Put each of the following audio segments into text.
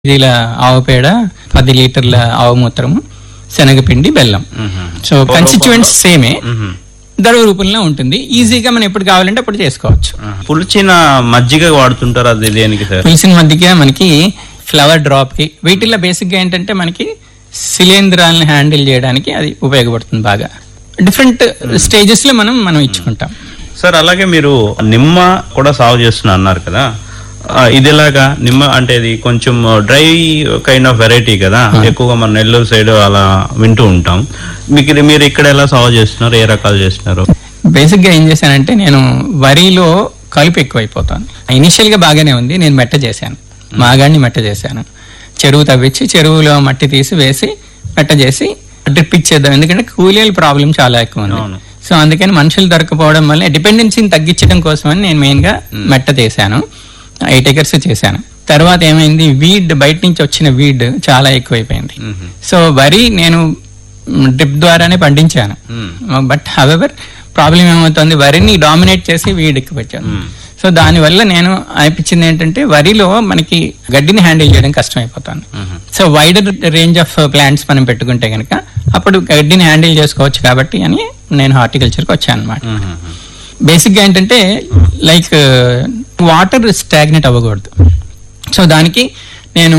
కేజీల ఆవు పేడ, 10 లీటర్ల ఆవు మూత్రము, శనగపిండి, బెల్లం. సో కన్స్టిట్యూయెంట్స్ సేమే, దరువు రూపంలో ఉంటుంది. ఈజీగా మనం ఎప్పుడు కావాలంటే అప్పుడు చేసుకోవచ్చు. పులిచిన మజ్జిగ వాడుతుంటారు, అది దేనికి సార్? పులిసిన మజ్జిగ మనకి ఫ్లవర్ డ్రాప్ కి, వీటిల్లో బేసిక్ గా ఏంటంటే మనకి శిలీంధ్రాలను హ్యాండిల్ చేయడానికి అది ఉపయోగపడుతుంది. బాగా డిఫరెంట్ స్టేజెస్ లో మనం ఇచ్చుకుంటాం. సార్ అలాగే మీరు నిమ్మ కూడా సాగు చేస్తున్నా అన్నారు కదా, ఇది ఎలాగా? నిమ్మ అంటే ఇది కొంచెం డ్రై కైండ్ ఆఫ్ వెరైటీ కదా, ఎక్కువగా మన నెల్లూరు సైడ్ అలా వింటూ ఉంటాం. మీరు ఇక్కడ ఎలా సాగు చేస్తున్నారు, ఏ రకాలు చేస్తున్నారు? బేసిక్ గా ఏం చేశానంటే, నేను వరిలో కలుపు ఎక్కువైపోతాను. ఇనిషియల్ గా బాగానే ఉంది, నేను మెట్ట చేశాను, మాగాడిని మెట్ట చేశాను. చెరువు తవ్వించి చెరువులో మట్టి తీసి వేసి మెట్ట చేసి డ్రిప్ ఇచ్చేద్దాం. ఎందుకంటే కూలీల ప్రాబ్లం చాలా ఎక్కువ ఉంది. సో అందుకని మనుషులు దొరకపోవడం వల్ల డిపెండెన్సీని తగ్గించడం కోసమని నేను మెయిన్ గా మెట్ట చేశాను. 8 acres చేశాను. తర్వాత ఏమైంది, వీడ్ బయట నుంచి వచ్చిన వీడ్ చాలా ఎక్కువైపోయింది. సో వరి నేను డ్రిప్ ద్వారానే పండించాను. బట్ హవెవర్ ప్రాబ్లం ఏమవుతుంది, వరిని డామినేట్ చేసి వీడ్ ఎక్కువ పెట్టాను. సో దానివల్ల నేను అనిపించింది ఏంటంటే, వరిలో మనకి గడ్డిని హ్యాండిల్ చేయడం కష్టమైపోతుంది. So wider range of plants మనం పెట్టుకుంటే కనుక అప్పుడు గడ్డిని హ్యాండిల్ చేసుకోవచ్చు కాబట్టి అని నేను హార్టికల్చర్కి వచ్చాను అనమాట. బేసిక్ గా ఏంటంటే, లైక్ వాటర్ స్టాగ్నెట్ అవ్వకూడదు. సో దానికి నేను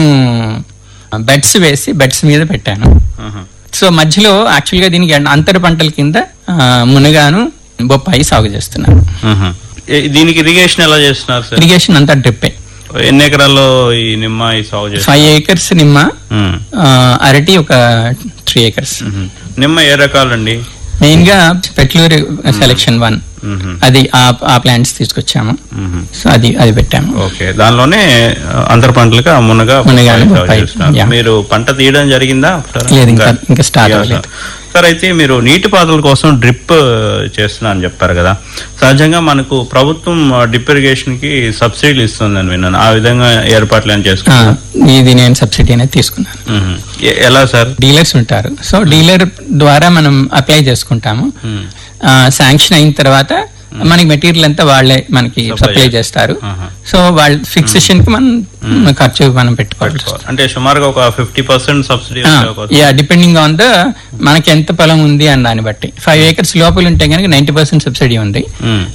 బెడ్స్ వేసి బెడ్స్ మీద పెట్టాను. సో మధ్యలో యాక్చువల్ గా దీనికి అంతర పంటల కింద మునగాను, బొప్పాయి సాగు చేస్తున్నాను. దీనికి ఇరిగేషన్ ఎలా చేస్తున్నారు సార్? ఇరిగేషన్ అంతా డ్రిప్పే. ఎన్ని ఎకరాల్లో ఈ నిమ్మ ఈ సాగు చేస్తారు? 5 acres నిమ్మ, అరటి ఒక 3 acres. నిమ్మ ఏ రకాలండి? మెయిన్ గా పెట్లూరి సెలెక్షన్ 1, అది ఆ ప్లాంట్స్ తీసుకొచ్చాము. సో అది పెట్టాము. ఓకే, దానిలోనే అంతర పంటలుగా మునగా మీరు పంట తీయడం జరిగిందా? లేదు, ఇంకా స్టార్ట్ అవ్వలేదు సార్. అయితే మీరు నీటిపారుదల కోసం డ్రిప్ చేస్తున్నా అని చెప్పారు కదా, సహజంగా మనకు ప్రభుత్వం డ్రిప్ ఇరిగేషన్ కి సబ్సిడీలు ఇస్తుందని విన్నాను. ఆ విధంగా ఏర్పాట్లు ఏం చేసుకున్నాను? ఇది నేను సబ్సిడీ అనేది తీసుకున్నాను. ఎలా సార్? డీలర్స్ ఉంటారు. సో డీలర్ ద్వారా మనం అప్లై చేసుకుంటాము. శాంక్షన్ అయిన తర్వాత మనకి మెటీరియల్ అంతా వాళ్ళే మనకి సప్లై చేస్తారు. సో వాళ్ళ ఫిక్సేషన్ కి మనం ఖర్చు మనం పెట్టుకోవాలి. అంటే సుమారుగా ఒక 50% సబ్సిడీ, డిపెండింగ్ ఆన్ ద మనకి ఎంత పొలం ఉంది అని దాన్ని బట్టి. 5 acres లోపల ఉంటే కనుక 90% సబ్సిడీ ఉంది.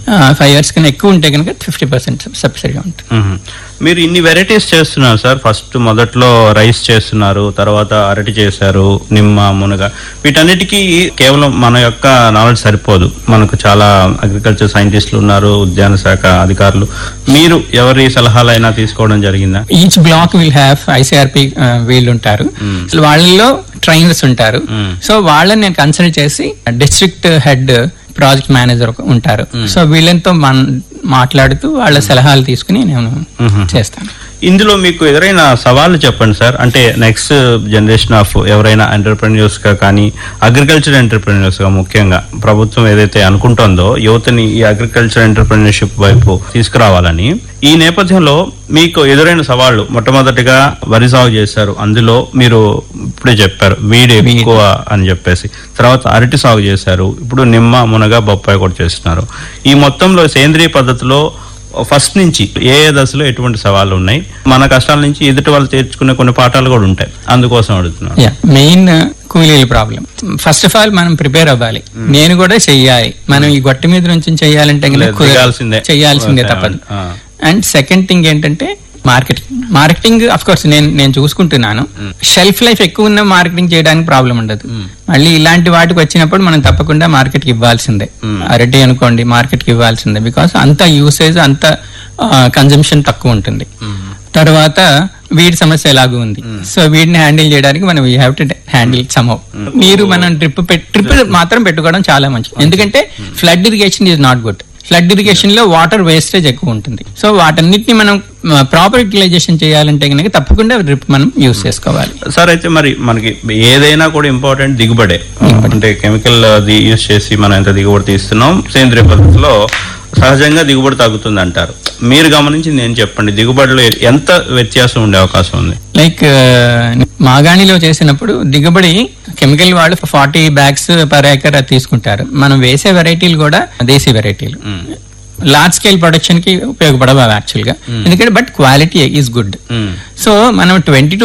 5 acres కన్నా ఎక్కువ ఉంటే కనుక 50% సబ్సిడీ ఉంటుంది. మీరు ఇన్ని వెరైటీస్ చేస్తున్నారు సార్. ఫస్ట్ మొదట్లో రైస్ చేస్తున్నారు, తర్వాత అరటి చేశారు, నిమ్మ, మునగ. వీటన్నిటికీ కేవలం మన యొక్క నాలెడ్జ్ సరిపోదు. మనకు చాలా అగ్రికల్చర్ సైంటిస్టులు ఉన్నారు, ఉద్యాన శాఖ అధికారులు. మీరు ఎవరి సలహాలైనా తీసుకోవడం జరిగిందా? Each black will have ICRP వీళ్ళు ఉంటారు, వాళ్ళలో ట్రైనర్స్ ఉంటారు. సో వాళ్ళని నేను కన్సల్ట్ చేసి, డిస్ట్రిక్ట్ హెడ్ ప్రాజెక్ట్ మేనేజర్ ఉంటారు. సో వీళ్ళతో మాట్లాడుతూ వాళ్ళ సలహాలు తీసుకుని నేను చేస్తాను. ఇందులో మీకు ఎదురైన సవాళ్ళు చెప్పండి సార్. అంటే నెక్స్ట్ జనరేషన్ ఆఫ్ ఎవరైనా ఎంటర్‌ప్రెన్యూర్స్ గా కానీ, అగ్రికల్చర్ ఎంటర్‌ప్రెన్యూర్స్ గా ముఖ్యంగా ప్రభుత్వం ఏదైతే అనుకుంటుందో యువతని ఈ అగ్రికల్చర్ ఎంటర్‌ప్రెన్యూర్షిప్ వైపు తీసుకురావాలని, ఈ నేపథ్యంలో మీకు ఎదురైన సవాళ్లు, మొట్టమొదటిగా వరి సాగు చేశారు, అందులో మీరు ఇప్పుడే చెప్పారు వీడ్ ఎక్కువ అని చెప్పేసి. తర్వాత అరటి సాగు చేశారు, ఇప్పుడు నిమ్మ, మునగ, బొప్పాయి కూడా చేస్తున్నారు. ఈ మొత్తంలో సేంద్రియ పద్ధతిలో ఫస్ట్ నుంచి ఏ దశలో ఎటువంటి సవాళ్లు ఉన్నాయి, మన కష్టాల నుంచి ఎదుటి వాళ్ళు తీర్చుకునే కొన్ని పాఠాలు కూడా ఉంటాయి, అందుకోసం అడుగుతున్నాను. మెయిన్ కూలీల ప్రాబ్లం. ఫస్ట్ ఆఫ్ ఆల్ మనం ప్రిపేర్ అవ్వాలి. నేను కూడా చెయ్యాలి. మనం ఈ గొట్ట మీద నుంచి చెయ్యాలంటే చెయ్యాల్సిందే, తప్పదు. అండ్ సెకండ్ థింగ్ ఏంటంటే మార్కెటింగ్ అఫ్ కోర్స్ నేను చూసుకుంటున్నాను. షెల్ఫ్ లైఫ్ ఎక్కువ ఉన్న మార్కెటింగ్ చేయడానికి ప్రాబ్లం ఉండదు. మళ్ళీ ఇలాంటి వాటికి వచ్చినప్పుడు మనం తప్పకుండా మార్కెట్ కి ఇవ్వాల్సిందే. అరటి అనుకోండి, మార్కెట్ కి ఇవ్వాల్సిందే. బికాస్ అంత యూసేజ్, అంత కన్జంప్షన్ తక్కువ ఉంటుంది. తర్వాత వీడి సమస్య ఎలాగూ ఉంది. సో వీడిని హ్యాండిల్ చేయడానికి మనం we have to handle somehow. మీరు మనం డ్రిప్ మాత్రం పెట్టుకోవడం చాలా మంచిది. ఎందుకంటే flood irrigation is not good. Flood irrigation లో వాటర్ వేస్టేజ్ ఎక్కువ ఉంటుంది. సో వాటన్నిటిని మనం ప్రాపర్ యూటిలైజేషన్ చేయాలంటే కనుక తప్పకుండా డ్రిప్ మనం యూజ్ చేసుకోవాలి. సార్ అయితే మరి మనకి ఏదైనా కూడా ఇంపార్టెంట్ దిగుబడే. అంటే కెమికల్ అది యూజ్ చేసి మనం ఎంత దిగుబడి తీస్తున్నాం, సేంద్రియ పద్ధతిలో సహజంగా దిగుబడి తగ్గుతుంది అంటారు. మీరు గమనించింది ఏం చెప్పండి, దిగుబడిలో ఎంత వ్యత్యాసం ఉండే అవకాశం ఉంది? లైక్ మాగాణిలో చేసినప్పుడు దిగుబడి కెమికల్ వాళ్ళు 40 bags per acre అది తీసుకుంటారు. మనం వేసే వెరైటీలు కూడా దేశీ వెరైటీలు. లార్జ్ స్కేల్ ప్రొడక్షన్ కి ఉపయోగపడవు యాక్చువల్ గా, ఎందుకంటే but quality is good. So మనం 20 to